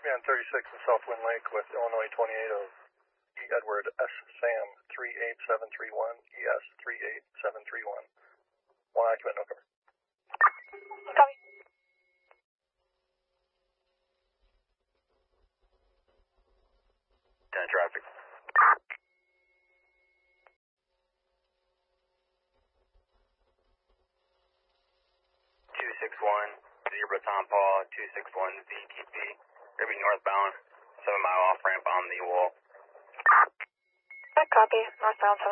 Man 36 in Southwind Lake with Illinois 28 of E. Edward S. Sam 38731 ES 38731. One occupant, no cover. Copy. Traffic. 261, Zebra Tom Paul, 261 VTP. Gonna be northbound, 7 mile off ramp on the wall. Copy. Northbound 7